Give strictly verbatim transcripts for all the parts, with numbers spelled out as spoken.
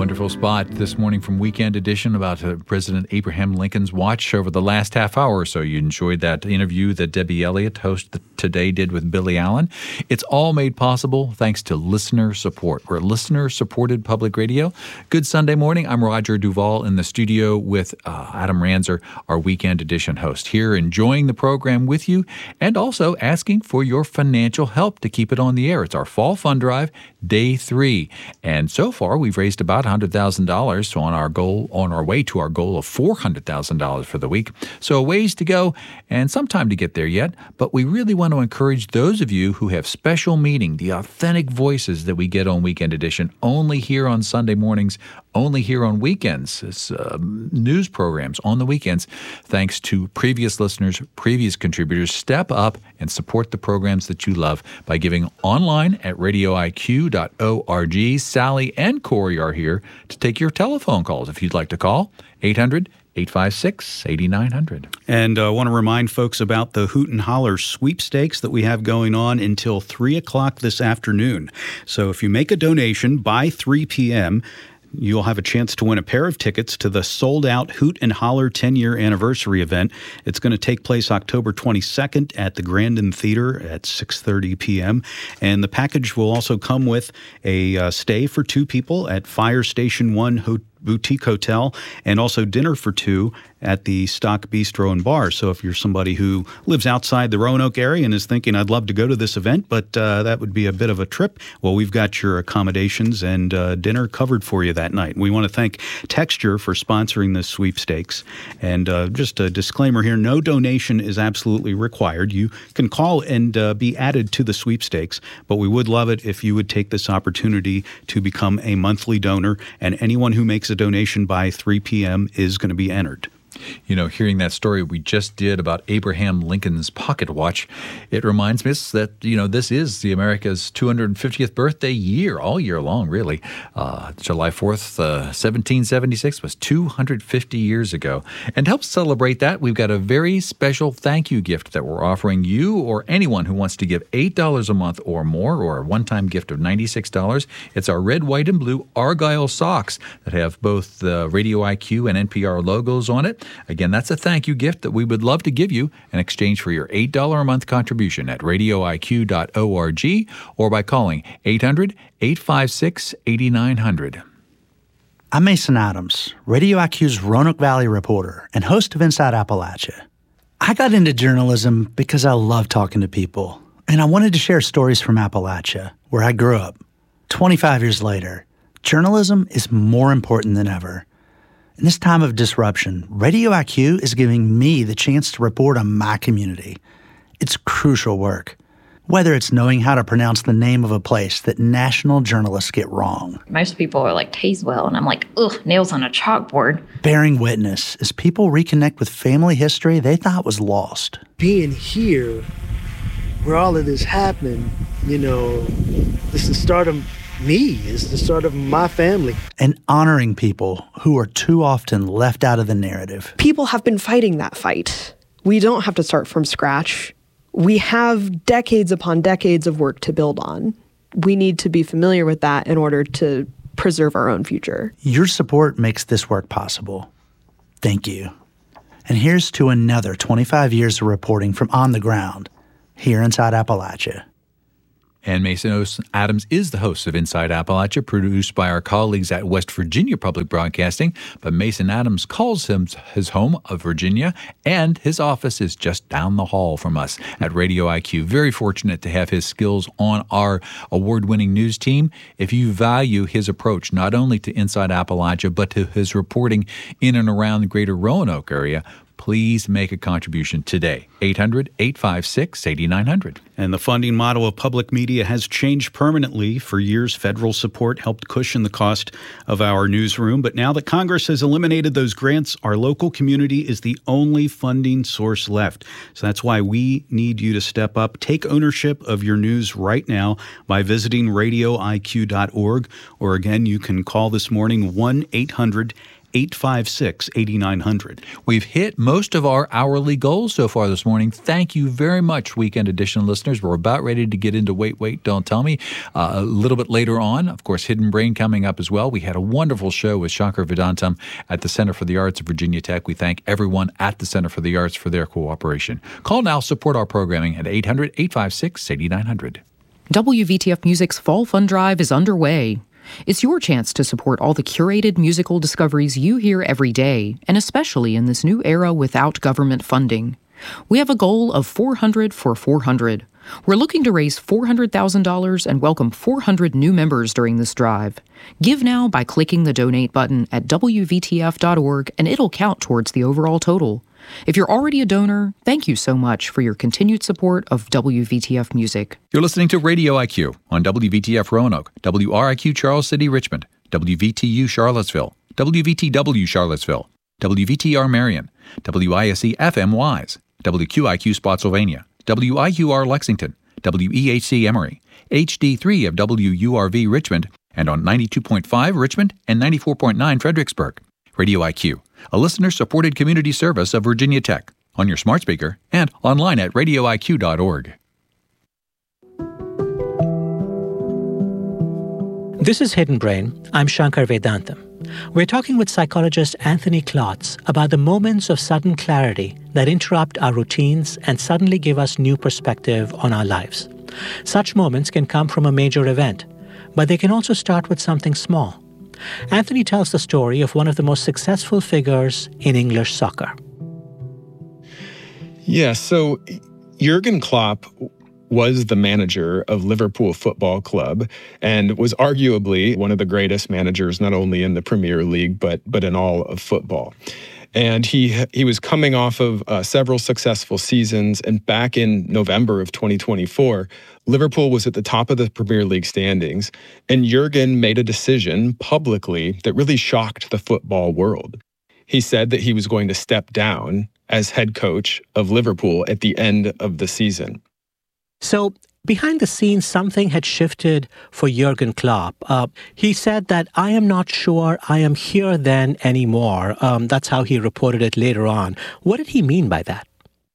Wonderful spot this morning from Weekend Edition about uh, President Abraham Lincoln's watch over the last half hour or so. You enjoyed that interview that Debbie Elliott, host today, did with Billy Allen. It's all made possible thanks to listener support. We're listener-supported public radio. Good Sunday morning. I'm Roger Duvall in the studio with uh, Adam Ranzer, our Weekend Edition host, here enjoying the program with you and also asking for your financial help to keep it on the air. It's our Fall Fund Drive, day three. And so far, we've raised about one hundred thousand dollars on our goal, on our way to our goal of four hundred thousand dollars for the week. So a ways to go and some time to get there yet. But we really want to encourage those of you who have special meaning, the authentic voices that we get on Weekend Edition, only here on Sunday mornings, only here on weekends. It's uh, news programs on the weekends. Thanks to previous listeners, previous contributors, step up and support the programs that you love by giving online at radio I Q dot org. Sally and Corey are here to take your telephone calls if you'd like to call. eight hundred, eight five six, eight nine zero zero. And I uh, want to remind folks about the Hoot and Holler sweepstakes that we have going on until three o'clock this afternoon. So if you make a donation by three p.m., you'll have a chance to win a pair of tickets to the sold-out Hoot and Holler ten-year anniversary event. It's going to take place October twenty-second at the Grandin Theater at six thirty p.m. And the package will also come with a uh, stay for two people at Fire Station one Ho- Boutique Hotel and also dinner for two at the Stock Bistro and Bar. So if you're somebody who lives outside the Roanoke area and is thinking, I'd love to go to this event, but uh, that would be a bit of a trip, well, we've got your accommodations and uh, dinner covered for you that night. We want to thank Texture for sponsoring this sweepstakes. And uh, just a disclaimer here, no donation is absolutely required. You can call and uh, be added to the sweepstakes, but we would love it if you would take this opportunity to become a monthly donor, and anyone who makes a donation by three p.m. is going to be entered. You know, hearing that story we just did about Abraham Lincoln's pocket watch, it reminds me that, you know, this is the America's two hundred fiftieth birthday year, all year long, really. Uh, July fourth, uh, seventeen seventy-six was two hundred fifty years ago. And to help celebrate that, we've got a very special thank you gift that we're offering you or anyone who wants to give eight dollars a month or more, or a one-time gift of ninety-six dollars. It's our red, white, and blue Argyle socks that have both the Radio I Q and N P R logos on it. Again, that's a thank you gift that we would love to give you in exchange for your eight dollars a month contribution at radio I Q dot org or by calling eight hundred, eight five six, eight nine zero zero. I'm Mason Adams, Radio I Q's Roanoke Valley reporter and host of Inside Appalachia. I got into journalism because I love talking to people, and I wanted to share stories from Appalachia, where I grew up. twenty-five years later, journalism is more important than ever. In this time of disruption, Radio I Q is giving me the chance to report on my community. It's crucial work, whether it's knowing how to pronounce the name of a place that national journalists get wrong. Most people are like, Tazewell, and I'm like, ugh, nails on a chalkboard. Bearing witness as people reconnect with family history they thought was lost. Being here, where all of this happened, you know, it's the start of me, it's the start of my family. And honoring people who are too often left out of the narrative. People have been fighting that fight. We don't have to start from scratch. We have decades upon decades of work to build on. We need to be familiar with that in order to preserve our own future. Your support makes this work possible. Thank you. And here's to another twenty-five years of reporting from on the ground here inside Appalachia. And Mason Adams is the host of Inside Appalachia, produced by our colleagues at West Virginia Public Broadcasting. But Mason Adams calls him his home of Virginia, and his office is just down the hall from us at Radio I Q. Very fortunate to have his skills on our award-winning news team. If you value his approach not only to Inside Appalachia, but to his reporting in and around the greater Roanoke area, please make a contribution today. eight hundred, eight five six, eight nine zero zero. And the funding model of public media has changed permanently. For years, federal support helped cushion the cost of our newsroom. But now that Congress has eliminated those grants, our local community is the only funding source left. So that's why we need you to step up. Take ownership of your news right now by visiting radio I Q dot org. Or again, you can call this morning one eight hundred eight five six, eight nine zero zero. We've hit most of our hourly goals so far this morning. Thank you very much, Weekend Edition listeners. We're about ready to get into Wait, Wait, Don't Tell Me uh, a little bit later on. Of course, Hidden Brain coming up as well. We had a wonderful show with Shankar Vedantam at the Center for the Arts of Virginia Tech. We thank everyone at the Center for the Arts for their cooperation. Call now, support our programming at eight hundred, eight five six, eight nine zero zero. W V T F Music's Fall Fund Drive is underway. It's your chance to support all the curated musical discoveries you hear every day, and especially in this new era without government funding. We have a goal of four hundred for four hundred. We're looking to raise four hundred thousand dollars and welcome four hundred new members during this drive. Give now by clicking the donate button at W V T F dot org, and it'll count towards the overall total. If you're already a donor, thank you so much for your continued support of W V T F Music. You're listening to Radio I Q on W V T F Roanoke, W R I Q Charles City, Richmond, W V T U Charlottesville, W V T W Charlottesville, W V T R Marion, W I S E F M Wise, W Q I Q Spotsylvania, W I U R Lexington, W E H C Emory, H D three of W U R V Richmond, and on ninety-two point five Richmond and ninety-four point nine Fredericksburg. Radio I Q, a listener-supported community service of Virginia Tech, on your smart speaker and online at radio I Q dot org. This is Hidden Brain. I'm Shankar Vedantam. We're talking with psychologist Anthony Klotz about the moments of sudden clarity that interrupt our routines and suddenly give us new perspective on our lives. Such moments can come from a major event, but they can also start with something small. Anthony tells the story of one of the most successful figures in English soccer. Yeah, so Jurgen Klopp was the manager of Liverpool Football Club and was arguably one of the greatest managers, not only in the Premier League, but but in all of football. And he he was coming off of uh, several successful seasons. And back in November of twenty twenty-four, Liverpool was at the top of the Premier League standings. And Jurgen made a decision publicly that really shocked the football world. He said that he was going to step down as head coach of Liverpool at the end of the season. So behind the scenes, something had shifted for Jurgen Klopp. Uh, he said that, "I am not sure I am here then anymore." Um, that's how he reported it later on. What did he mean by that?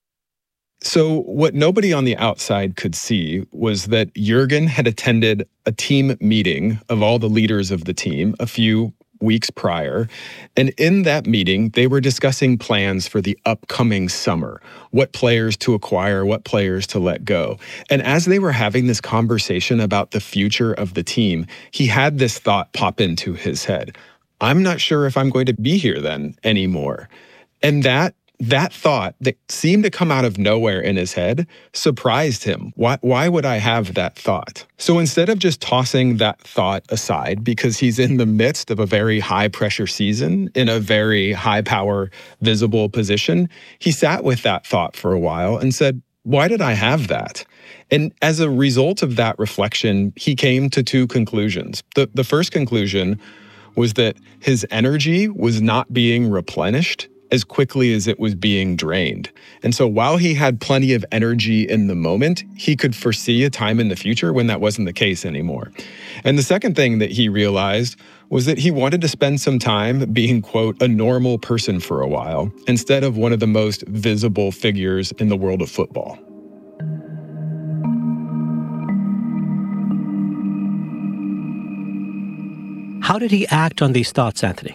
So what nobody on the outside could see was that Jurgen had attended a team meeting of all the leaders of the team a few weeks prior. And in that meeting, they were discussing plans for the upcoming summer, what players to acquire, what players to let go. And as they were having this conversation about the future of the team, he had this thought pop into his head. I'm not sure if I'm going to be here then anymore. And that That thought that seemed to come out of nowhere in his head surprised him. Why, why would I have that thought? So instead of just tossing that thought aside, because he's in the midst of a very high-pressure season, in a very high-power, visible position, he sat with that thought for a while and said, why did I have that? And as a result of that reflection, he came to two conclusions. The, the first conclusion was that his energy was not being replenished as quickly as it was being drained. And so while he had plenty of energy in the moment, he could foresee a time in the future when that wasn't the case anymore. And the second thing that he realized was that he wanted to spend some time being, quote, a normal person for a while, instead of one of the most visible figures in the world of football. How did he act on these thoughts, Anthony?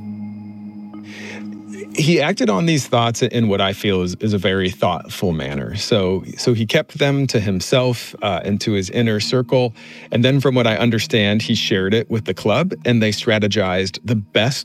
He acted on these thoughts in what I feel is, is a very thoughtful manner. So, so he kept them to himself uh, and to his inner circle. And then from what I understand, he shared it with the club and they strategized the best